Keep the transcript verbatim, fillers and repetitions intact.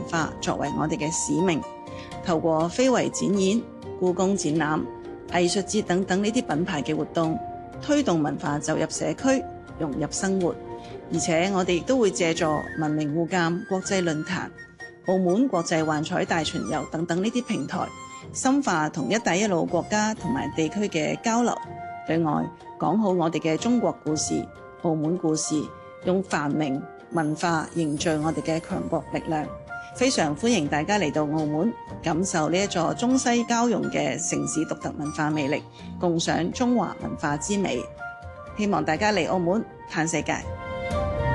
化作為我哋嘅使命，透過非遺展演、故宮展覽、藝術節等等呢啲品牌嘅活動，推動文化走入社區，融入生活。而且我哋亦都會借助文明互鑒國際論壇、澳門國際幻彩大巡遊等等呢啲平台，深化同一帶一路國家同埋地區嘅交流。對外講好我哋嘅中國故事、澳門故事，用繁榮文化凝聚我哋嘅強國力量。非常歡迎大家嚟到澳門，感受呢一座中西交融嘅城市獨特文化魅力，共賞中華文化之美。希望大家嚟澳門嘆世界。